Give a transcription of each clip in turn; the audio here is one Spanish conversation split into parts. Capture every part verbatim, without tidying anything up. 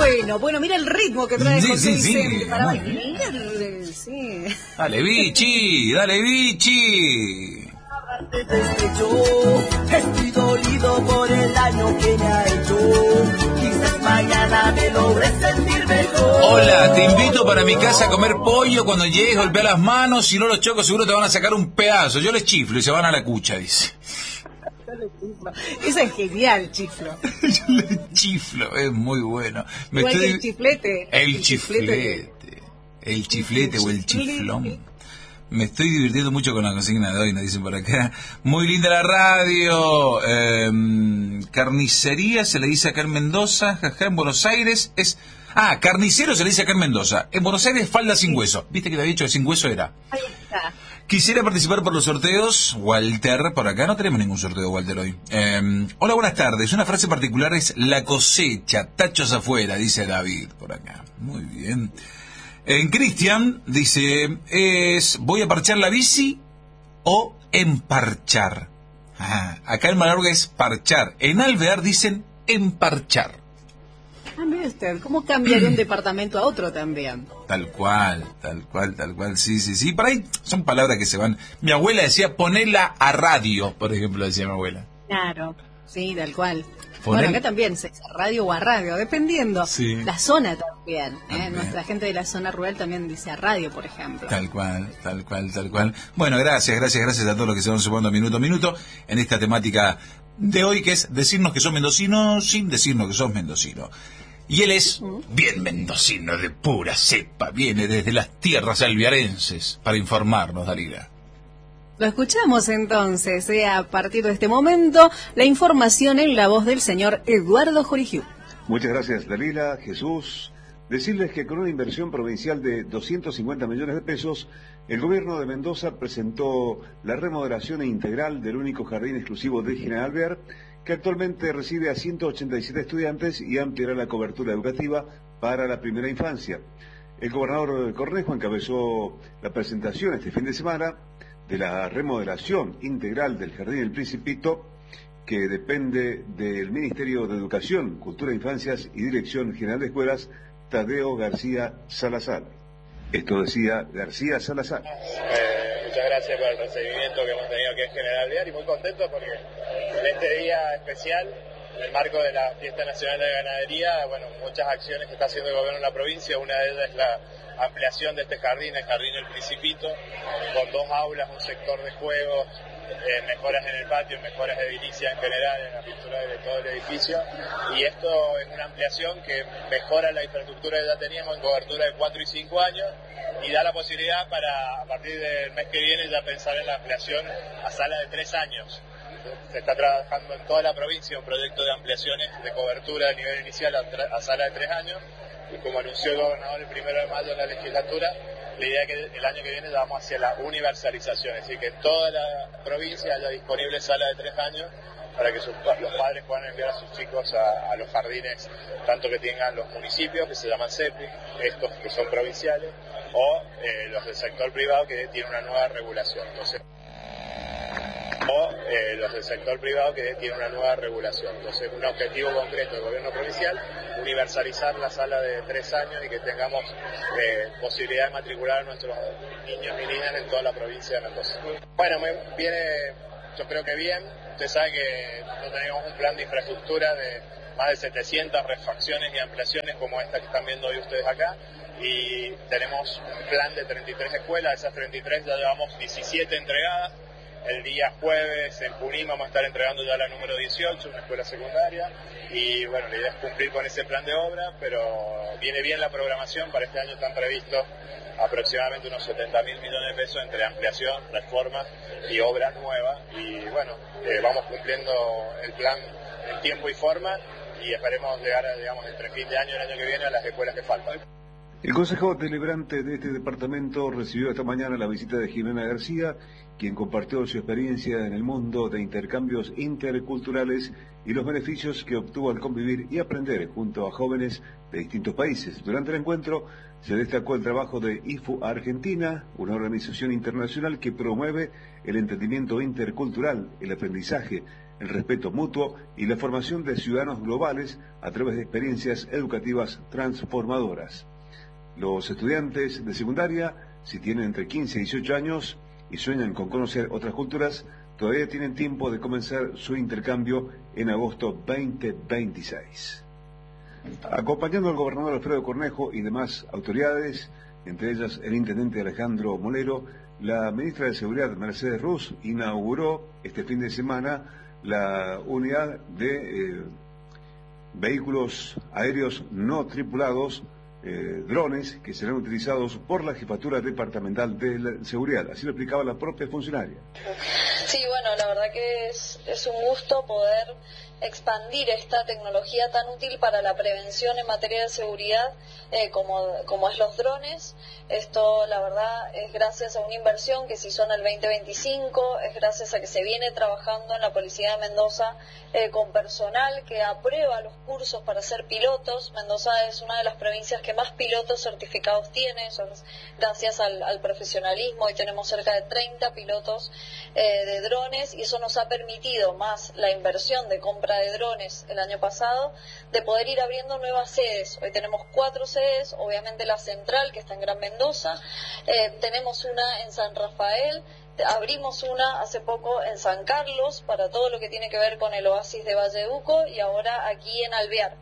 bueno. Bueno, mira el ritmo que trae Sí, José sí, sí, Vicente para muy bailar. Sí. Dale, bichi, dale, bichi. Desde yo estoy dolido por el daño que me ha hecho. Quizás mañana me logre sentir mejor. Hola, te invito para mi casa a comer pollo. Cuando llegues, golpea las manos. Si no los choco, seguro te van a sacar un pedazo. Yo les chiflo y se van a la cucha, dice. Eso es genial, chiflo. Yo les chiflo, es muy bueno. Me Igual estoy... que el chiflete. El, el chiflete. chiflete. El chiflete o el chiflón. Me estoy divirtiendo mucho con la consigna de hoy, nos dicen por acá. Muy linda la radio. Eh, carnicería se le dice acá en Mendoza. Acá en Buenos Aires es... Ah, carnicero se le dice acá en Mendoza. En Buenos Aires, falda sin hueso. ¿Viste que te había dicho que sin hueso era? Ahí está. Quisiera participar por los sorteos. Walter, por acá no tenemos ningún sorteo, Walter, hoy. Eh, hola, buenas tardes. Una frase particular es la cosecha, tachos afuera, dice David, por acá. Muy bien. En Cristian dice, es voy a parchar la bici o emparchar. Ah, acá en Malarga es parchar. En Alvear dicen emparchar. Ah, mire usted, ¿cómo cambia de un departamento a otro también? Tal cual, tal cual, tal cual, sí, sí, sí. Por ahí son palabras que se van. Mi abuela decía, ponela a radio, por ejemplo, decía mi abuela. Claro, sí, tal cual. Poner... Bueno, acá también se dice radio o a radio, dependiendo. Sí. La zona también, ¿eh? También. Nuestra gente de la zona rural también dice a radio, por ejemplo. Tal cual, tal cual, tal cual. Bueno, gracias, gracias, gracias a todos los que se van sumando minuto a minuto en esta temática de hoy, que es decirnos que sos mendocinos sin decirnos que sos mendocinos. Y él es bien mendocino, de pura cepa, viene desde las tierras alviarenses para informarnos, Dalila. Lo escuchamos entonces, ¿eh? A partir de este momento, la información en la voz del señor Eduardo Jorigiu. Muchas gracias, Dalila, Jesús. Decirles que con una inversión provincial de doscientos cincuenta millones de pesos, el gobierno de Mendoza presentó la remodelación integral del único jardín exclusivo de General Alvear, que actualmente recibe a ciento ochenta y siete estudiantes y ampliará la cobertura educativa para la primera infancia. El gobernador Cornejo encabezó la presentación este fin de semana de la remodelación integral del Jardín del Principito, que depende del Ministerio de Educación, Cultura, Infancias y Dirección General de Escuelas, Tadeo García Salazar. Esto decía García Salazar. Eh, muchas gracias por el recibimiento que hemos tenido aquí en General Alvear y muy contento porque en este día especial, en el marco de la Fiesta Nacional de Ganadería, bueno, muchas acciones que está haciendo el gobierno en la provincia. Una de ellas es la ampliación de este jardín, el Jardín del Principito, con dos aulas, un sector de juegos, eh, mejoras en el patio, mejoras de edilicia en general, en la pintura de todo el edificio. Y esto es una ampliación que mejora la infraestructura que ya teníamos en cobertura de cuatro y cinco años y da la posibilidad para, a partir del mes que viene, ya pensar en la ampliación a sala de tres años. Se está trabajando en toda la provincia un proyecto de ampliaciones de cobertura de nivel inicial a, a sala de tres años. Y como anunció el gobernador el primero de mayo en la legislatura, la idea es que el año que viene vamos hacia la universalización, es decir, que en toda la provincia haya disponible sala de tres años para que sus, los padres puedan enviar a sus chicos a, a los jardines, tanto que tengan los municipios, que se llaman C E P I, estos que son provinciales, o eh, los del sector privado, que tienen una nueva regulación. Entonces, o eh, los del sector privado que tienen una nueva regulación. Entonces, un objetivo concreto del gobierno provincial, universalizar la sala de tres años y que tengamos eh, posibilidad de matricular a nuestros niños y niñas en toda la provincia de Mendoza. Bueno, me viene, yo creo que bien. Usted sabe que nosotros tenemos un plan de infraestructura de más de setecientas refacciones y ampliaciones como esta que están viendo hoy ustedes acá, y tenemos un plan de treinta y tres escuelas. De esas treinta y tres ya llevamos diecisiete entregadas. El día jueves en Junín vamos a estar entregando ya la número dieciocho, una escuela secundaria, y bueno, la idea es cumplir con ese plan de obra, pero viene bien la programación. Para este año están previstos aproximadamente unos setenta mil millones de pesos entre ampliación, reformas y obras nuevas, y bueno, eh, vamos cumpliendo el plan en tiempo y forma, y esperemos llegar, a, digamos, entre fin de año y el año que viene a las escuelas que faltan. El Consejo Deliberante de este departamento recibió esta mañana la visita de Jimena García, quien compartió su experiencia en el mundo de intercambios interculturales y los beneficios que obtuvo al convivir y aprender junto a jóvenes de distintos países. Durante el encuentro se destacó el trabajo de I F U Argentina, una organización internacional que promueve el entendimiento intercultural, el aprendizaje, el respeto mutuo y la formación de ciudadanos globales a través de experiencias educativas transformadoras. Los estudiantes de secundaria, si tienen entre quince y dieciocho años y sueñan con conocer otras culturas, todavía tienen tiempo de comenzar su intercambio en agosto veinte veintiséis. Acompañando al gobernador Alfredo Cornejo y demás autoridades, entre ellas el intendente Alejandro Molero, la ministra de Seguridad Mercedes Ruz inauguró este fin de semana la unidad de eh, vehículos aéreos no tripulados, eh, drones, que serán utilizados por la Jefatura Departamental de la Seguridad. Así lo explicaba la propia funcionaria. Sí, bueno, la verdad que es, es un gusto poder expandir esta tecnología tan útil para la prevención en materia de seguridad eh, como, como es los drones. Esto, la verdad, es gracias a una inversión que se hizo en el veinte veinticinco, es gracias a que se viene trabajando en la Policía de Mendoza eh, con personal que aprueba los cursos para ser pilotos. Mendoza es una de las provincias que más pilotos certificados tiene, eso es gracias al, al profesionalismo. Hoy tenemos cerca de treinta pilotos eh, de drones y eso nos ha permitido, más la inversión de compra de drones el año pasado, de poder ir abriendo nuevas sedes. Hoy tenemos cuatro sedes, obviamente la central que está en Gran Mendoza, eh, tenemos una en San Rafael, abrimos una hace poco en San Carlos para todo lo que tiene que ver con el oasis de Valleduco y ahora aquí en Alvear.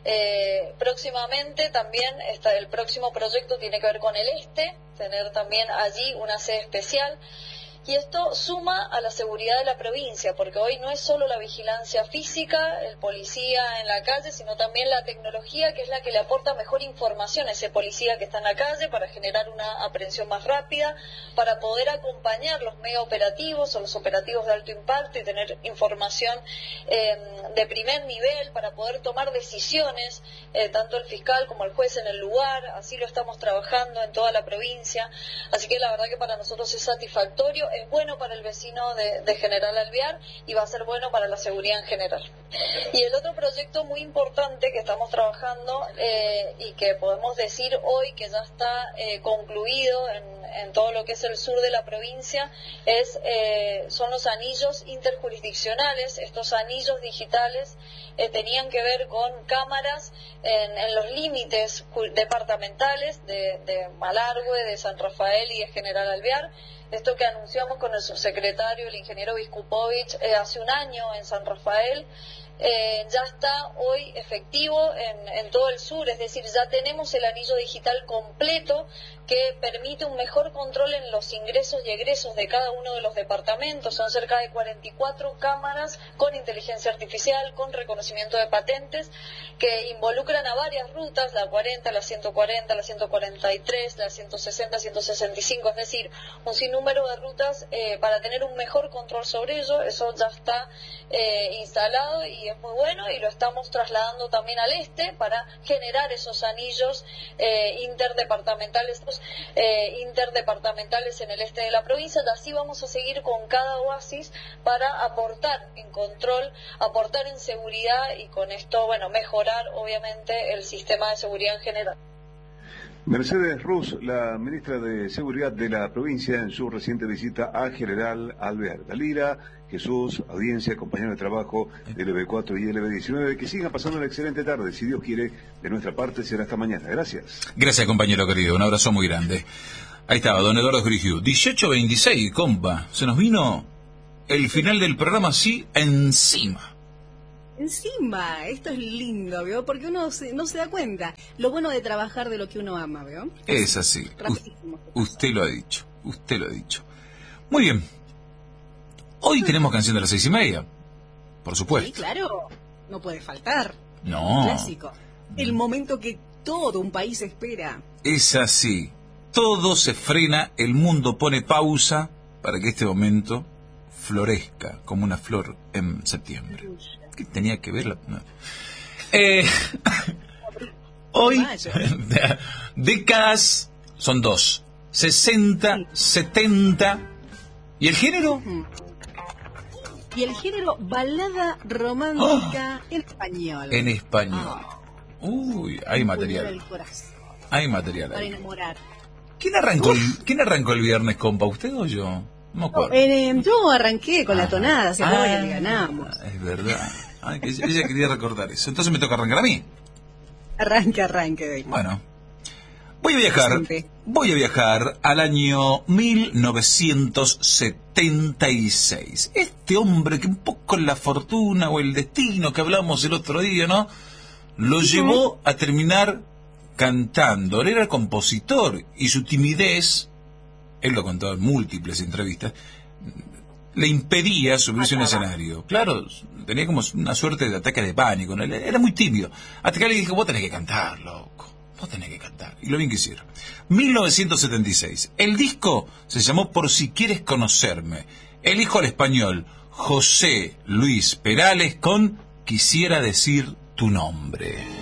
Eh, próximamente también está, el próximo proyecto tiene que ver con el este, tener también allí una sede especial. Y esto suma a la seguridad de la provincia, porque hoy no es solo la vigilancia física, el policía en la calle, sino también la tecnología, que es la que le aporta mejor información a ese policía que está en la calle para generar una aprehensión más rápida, para poder acompañar los mega operativos o los operativos de alto impacto y tener información eh, de primer nivel para poder tomar decisiones, eh, tanto el fiscal como el juez en el lugar. Así lo estamos trabajando en toda la provincia, así que la verdad que para nosotros es satisfactorio. Es bueno para el vecino de, de General Alvear y va a ser bueno para la seguridad en general. Y el otro proyecto muy importante que estamos trabajando eh, y que podemos decir hoy que ya está eh, concluido en, en todo lo que es el sur de la provincia es eh, son los anillos interjurisdiccionales. Estos anillos digitales eh, tenían que ver con cámaras en, en los límites departamentales de, de Malargüe, de San Rafael y de General Alvear. Esto que anunciamos con el subsecretario, el ingeniero Viskupovich, eh, hace un año en San Rafael, eh, ya está hoy efectivo en, en todo el sur, es decir, ya tenemos el anillo digital completo que permite un mejor control en los ingresos y egresos de cada uno de los departamentos. Son cerca de cuarenta y cuatro cámaras con inteligencia artificial, con reconocimiento de patentes, que involucran a varias rutas, la cuarenta, la ciento cuarenta, la ciento cuarenta y tres, la ciento sesenta, ciento sesenta y cinco, es decir, un sinnúmero de rutas eh, para tener un mejor control sobre ello. Eso ya está eh, instalado y es muy bueno, y lo estamos trasladando también al este para generar esos anillos eh, interdepartamentales eh, interdepartamentales en el este de la provincia. Y así vamos a seguir con cada oasis para aportar en control, aportar en seguridad y con esto, bueno, mejorar obviamente el sistema de seguridad en general. Mercedes Ruz, la ministra de Seguridad de la provincia, en su reciente visita a General Alvear. Dalila, Jesús, audiencia, compañero de trabajo de L B cuatro y L B diecinueve, que sigan pasando una excelente tarde. Si Dios quiere, de nuestra parte será hasta mañana. Gracias. Gracias, compañero querido. Un abrazo muy grande. Ahí estaba, don Eduardo Jurigiu. dieciocho veintiséis, compa. Se nos vino el final del programa así encima. Encima, esto es lindo, ¿veo? Porque uno se, no se da cuenta. Lo bueno de trabajar de lo que uno ama, ¿veo? Es así. Rapidísimo. U- usted lo ha dicho. Usted lo ha dicho. Muy bien. Hoy tenemos canción de las seis y media. Por supuesto. Sí, claro. No puede faltar. No. Clásico. El momento que todo un país espera. Es así. Todo se frena, el mundo pone pausa para que este momento florezca como una flor en septiembre. ¿Qué tenía que ver la...? No. Eh, hoy, décadas son dos, sesenta, setenta, ¿y el género? Y el género balada romántica oh, en español. En español. Oh. Uy, hay material. Hay material. Para enamorar. ¿Quién arrancó, el, ¿Quién arrancó el viernes, compa? ¿Usted o yo? No me acuerdo. Eh, yo arranqué con ah, la tonada, hace ah, poco que le ganamos. Es verdad. Ay, que ella quería recordar eso. Entonces me toca arrancar a mí. Arranque, arranque. Venga. Bueno. Voy a viajar, voy a viajar al año mil novecientos setenta y seis. Este hombre que un poco la fortuna o el destino que hablamos el otro día, ¿no? Lo llevó a terminar cantando. Él era compositor y su timidez, él lo contó en múltiples entrevistas, le impedía subirse a un escenario. Claro, tenía como una suerte de ataque de pánico, ¿no? Era muy tímido. Hasta que le dijo, vos tenés que cantar, loco. Vos tenés que cantar. Y lo bien que hicieron. mil novecientos setenta y seis. El disco se llamó Por si quieres conocerme. Elijo al español José Luis Perales con Quisiera decir tu nombre.